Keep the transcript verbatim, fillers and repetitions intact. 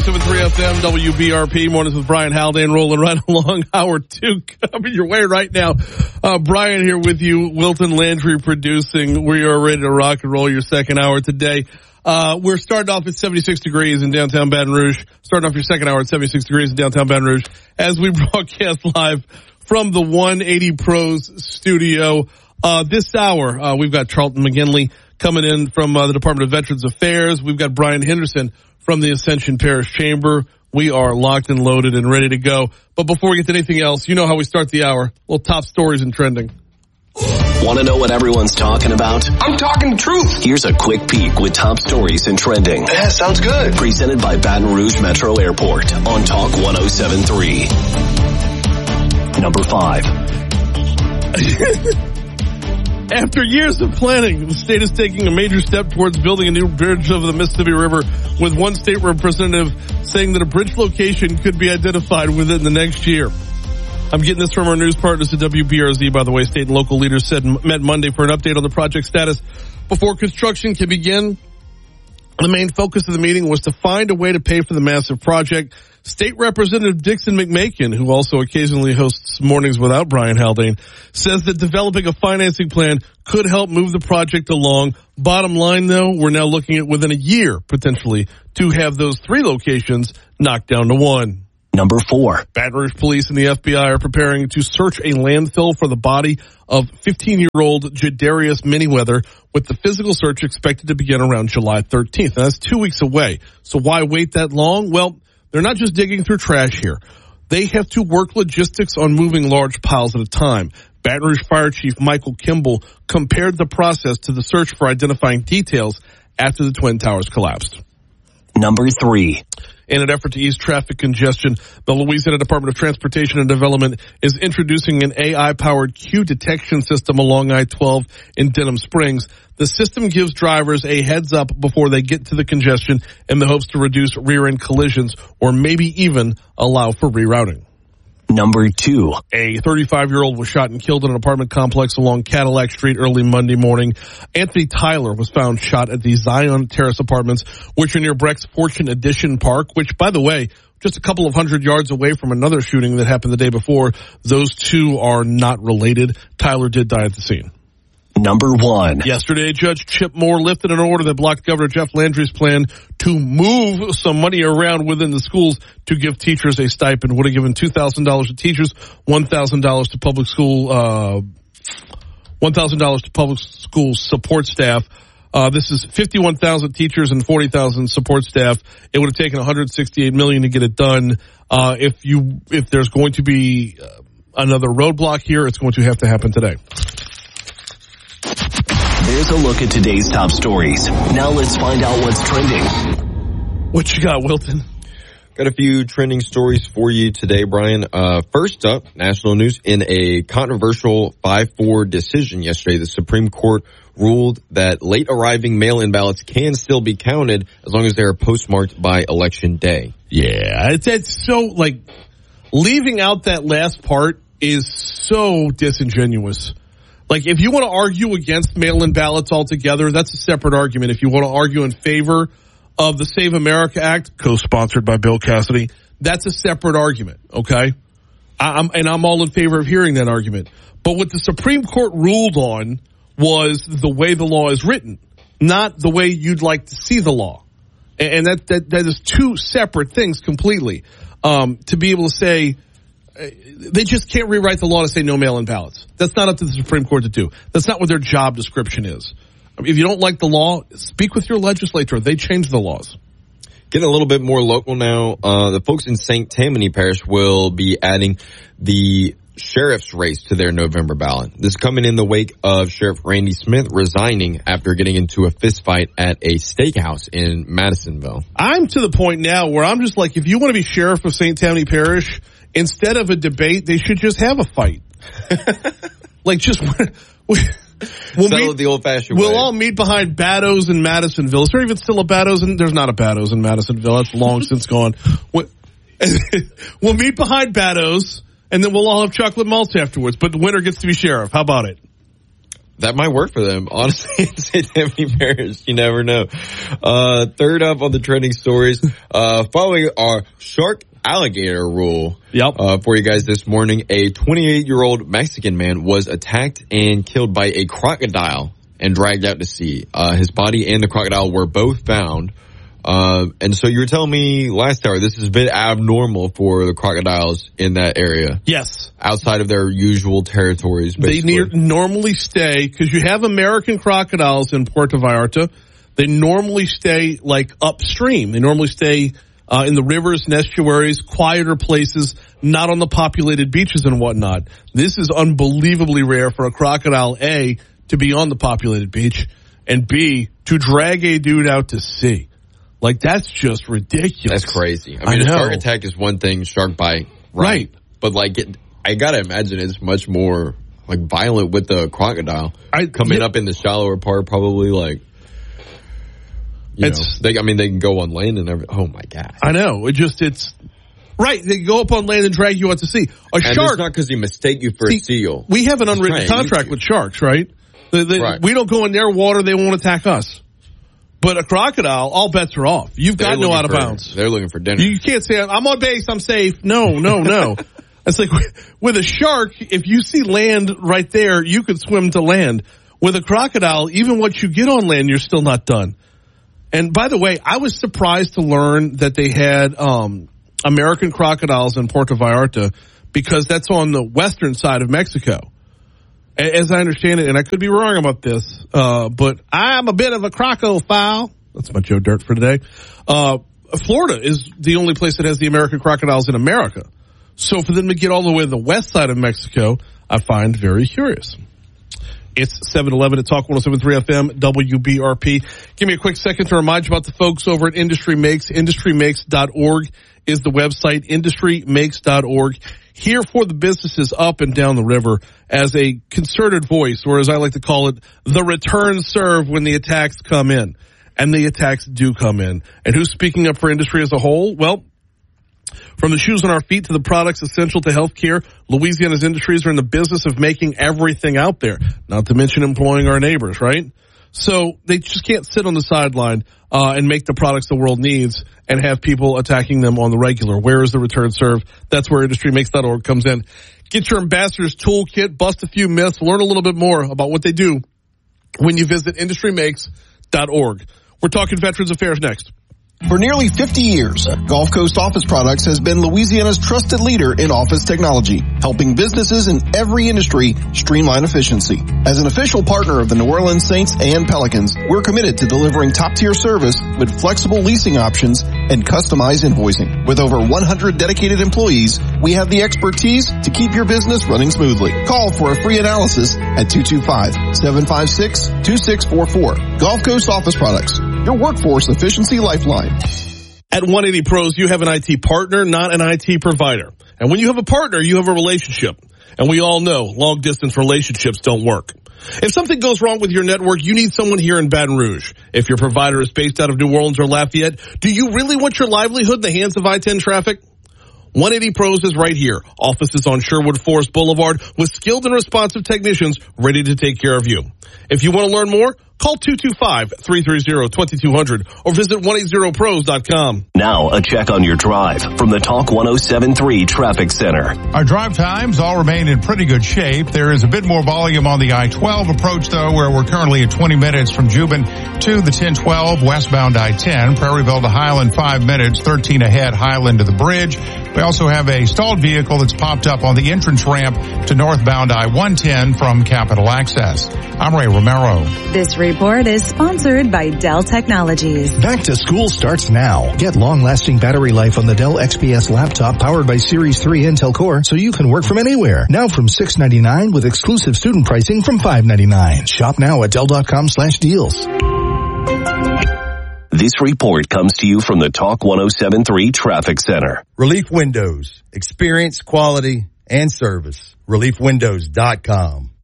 seven three F M, W B R P, mornings with Brian Haldane, rolling right along. Hour two coming your way right now. Uh, Brian here with you, Wilton Landry producing. We are ready to rock and roll your second hour today. Uh, we're starting off at seventy-six degrees in downtown Baton Rouge. Starting off your second hour at seventy-six degrees in downtown Baton Rouge as we broadcast live from the one eighty Pros studio. Uh, this hour, uh, we've got Charlton McGinley coming in from uh, the Department of Veterans Affairs. We've got Brian Henderson from the Ascension Parish Chamber. We are locked and loaded and ready to go. But before we get to anything else, you know how we start the hour. Little top stories and trending. Want to know what everyone's talking about? I'm talking truth. Here's a quick peek with top stories and trending. Yeah, sounds good. Presented by Baton Rouge Metro Airport on Talk one oh seven point three. Number five. After years of planning, the state is taking a major step towards building a new bridge over the Mississippi River, with one state representative saying that a bridge location could be identified within the next year. I'm getting this from our news partners at W B R Z, by the way. State and local leaders said met Monday for an update on the project status before construction can begin. The main focus of the meeting was to find a way to pay for the massive project. State Representative Dixon McMakin, who also occasionally hosts Mornings Without Brian Haldane, says that developing a financing plan could help move the project along. Bottom line, though, we're now looking at within a year, potentially, to have those three locations knocked down to one. Number four. Baton Rouge Police and the F B I are preparing to search a landfill for the body of fifteen-year-old Jadarius Manyweather, with the physical search expected to begin around July thirteenth. Now, that's two weeks away. So why wait that long? Well, they're not just digging through trash here. They have to work logistics on moving large piles at a time. Baton Rouge Fire Chief Michael Kimball compared the process to the search for identifying details after the Twin Towers collapsed. Number three. In an effort to ease traffic congestion, the Louisiana Department of Transportation and Development is introducing an A I-powered queue detection system along I twelve in Denham Springs. The system gives drivers a heads up before they get to the congestion in the hopes to reduce rear-end collisions or maybe even allow for rerouting. Number two. A thirty-five-year-old was shot and killed in an apartment complex along Cadillac Street early Monday morning. Anthony Tyler was found shot at the Zion Terrace Apartments, which are near Breck's Fortune Edition Park, which, by the way, just a couple of hundred yards away from another shooting that happened the day before. Those two are not related. Tyler did die at the scene. Number one. Yesterday, Judge Chip Moore lifted an order that blocked Governor Jeff Landry's plan to move some money around within the schools to give teachers a stipend. Would have given two thousand dollars to teachers, one thousand dollars to public school, uh, one thousand dollars to public school support staff. Uh, this is fifty-one thousand teachers and forty thousand support staff. It would have taken one hundred sixty-eight million dollars to get it done. Uh, if you, if there's going to be another roadblock here, it's going to have to happen today. There's a look at today's top stories. Now let's find out what's trending. What you got, Wilton? Got a few trending stories for you today, Brian. Uh, first up, national news. In a controversial five four decision yesterday, the Supreme Court ruled that late arriving mail-in ballots can still be counted as long as they are postmarked by Election Day. Yeah, it's, it's so, like, leaving out that last part is so disingenuous. Like, if you want to argue against mail-in ballots altogether, that's a separate argument. If you want to argue in favor of the Save America Act, co-sponsored by Bill Cassidy, that's a separate argument, okay? I'm, and I'm all in favor of hearing that argument. But what the Supreme Court ruled on was the way the law is written, not the way you'd like to see the law. And that that, that is two separate things completely. Um, to be able to say... They just can't rewrite the law to say no mail-in ballots. That's not up to the Supreme Court to do. That's not what their job description is. I mean, if you don't like the law, speak with your legislature. They change the laws. Getting a little bit more local now. Uh, the folks in Saint Tammany Parish will be adding the sheriff's race to their November ballot. This is coming in the wake of Sheriff Randy Smith resigning after getting into a fist fight at a steakhouse in Madisonville. I'm to the point now where I'm just like, if you want to be sheriff of Saint Tammany Parish, instead of a debate, they should just have a fight. Like, just we'll Settle meet, the old-fashioned We'll way. all meet behind Batto's in Madisonville. Is there even still a Batto's? In, there's not a Batto's in Madisonville. That's long since gone. We'll meet behind Batto's, and then we'll all have chocolate malts afterwards. But the winner gets to be sheriff. How about it? that might work for them. Honestly, in Saint Tammany Parish, you never know. Uh, third up on the trending stories, uh, following our shark alligator rule. Yep. Uh, for you guys this morning, a twenty-eight-year-old Mexican man was attacked and killed by a crocodile and dragged out to sea. Uh, his body and the crocodile were both found. Uh, and so you were telling me last hour this is a bit abnormal for the crocodiles in that area. Yes. Outside of their usual territories, basically. They near, normally stay, because you have American crocodiles in Puerto Vallarta. They normally stay, like, upstream. They normally stay uh, in the rivers and estuaries, quieter places, not on the populated beaches and whatnot. This is unbelievably rare for a crocodile, A, to be on the populated beach, and B, to drag a dude out to sea. Like, that's just ridiculous. That's crazy. I I mean, a know. shark attack is one thing, shark bite. Right. But, like, it, I gotta imagine it's much more, like, violent with the crocodile. I- Coming yeah. up in the shallower part, probably, like, you It's- know, they, I mean, they can go on land and everything. Oh, my God. I know. It just, it's, right, they go up on land and drag you out to sea. A And shark, it's not because he mistake you for See, a seal. we have an He's unwritten trying to contract eat you. with sharks, right? They, they, Right. We don't go in their water, they won't attack us. But a crocodile, all bets are off. You've They're got no looking out of for- bounds. They're looking for dinner. You can't say, I'm on base, I'm safe. No, no, no. It's like with a shark, if you see land right there, you could swim to land. With a crocodile, even once you get on land, you're still not done. And by the way, I was surprised to learn that they had um, American crocodiles in Puerto Vallarta, because that's on the western side of Mexico. As I understand it, and I could be wrong about this, uh, but I'm a bit of a crocophile. That's my Joe Dirt for today. Uh, Florida is the only place that has the American crocodiles in America. So for them to get all the way to the west side of Mexico, I find very curious. It's seven eleven at Talk one oh seven point three F M, W B R P. Give me a quick second to remind you about the folks over at Industry Makes. industry makes dot org is the website, industry makes dot org. Here for the businesses up and down the river as a concerted voice, or as I like to call it, the return serve when the attacks come in. And the attacks do come in. And who's speaking up for industry as a whole? Well, from the shoes on our feet to the products essential to healthcare, Louisiana's industries are in the business of making everything out there, not to mention employing our neighbors, right? So they just can't sit on the sideline uh, and make the products the world needs and have people attacking them on the regular. Where is the return serve? That's where industry makes dot org comes in. Get your ambassador's toolkit, bust a few myths, learn a little bit more about what they do when you visit industry makes dot org. We're talking Veterans Affairs next. For nearly fifty years, Gulf Coast Office Products has been Louisiana's trusted leader in office technology, helping businesses in every industry streamline efficiency. As an official partner of the New Orleans Saints and Pelicans, we're committed to delivering top-tier service with flexible leasing options and customized invoicing. With over one hundred dedicated employees, we have the expertise to keep your business running smoothly. Call for a free analysis at two two five, seven five six, two six four four. Gulf Coast Office Products, your workforce efficiency lifeline. At one eighty Pros, you have an I T partner, not an I T provider. And when you have a partner, you have a relationship. And we all know long-distance relationships don't work. If something goes wrong with your network, you need someone here in Baton Rouge. If your provider is based out of New Orleans or Lafayette, do you really want your livelihood in the hands of I ten traffic? one eighty Pros is right here. Offices on Sherwood Forest Boulevard with skilled and responsive technicians ready to take care of you. If you want to learn more, call two two five, three three zero, two two zero zero or visit one eighty pros dot com. Now, a check on your drive from the Talk one oh seven point three Traffic Center. Our drive times all remain in pretty good shape. There is a bit more volume on the I twelve approach, though, where we're currently at twenty minutes from Juban to the ten twelve westbound I ten. Prairieville to Highland, five minutes, thirteen ahead, Highland to the bridge. We also have a stalled vehicle that's popped up on the entrance ramp to northbound I one ten from Capitol Access. I'm Ray Romero. This report is sponsored by Dell Technologies. Back to school starts now. Get long-lasting battery life on the Dell X P S laptop powered by Series three Intel Core so you can work from anywhere. Now from six ninety-nine with exclusive student pricing from five ninety-nine. Shop now at Dell.com slash deals. This report comes to you from the Talk one oh seven point three Traffic Center. Relief Windows. Experience, quality, and service. relief windows dot com.